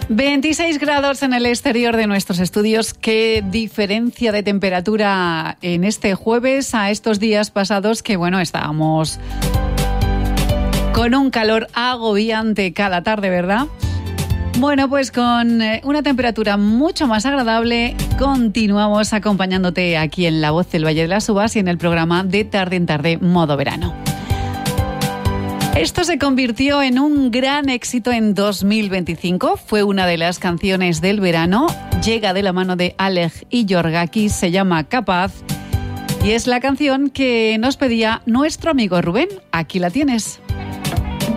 26 grados en el exterior de nuestros estudios. Qué diferencia de temperatura en este jueves a estos días pasados que, bueno, estábamos con un calor agobiante cada tarde, ¿verdad? Bueno, pues con una temperatura mucho más agradable, continuamos acompañándote aquí en La Voz del Valle de las Uvas y en el programa de Tarde en Tarde Modo Verano. Esto se convirtió en un gran éxito en 2025. Fue una de las canciones del verano. Llega de la mano de Aleg y Yorgaki, se llama Capaz. Y es la canción que nos pedía nuestro amigo Rubén. Aquí la tienes.